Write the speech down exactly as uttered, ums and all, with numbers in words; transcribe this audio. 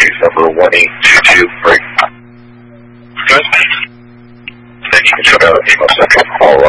case number one eight two two three. Good. Then you can shut out a email second follow-up.